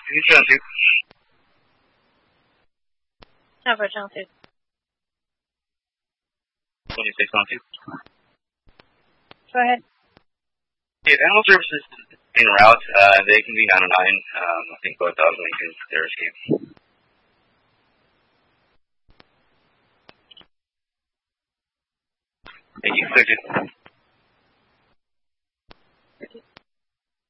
Channel 2. Over Channel 2. 26 on 2. Go ahead. If animal services en route, they can be 909. I think both dogs making their escape. Thank you.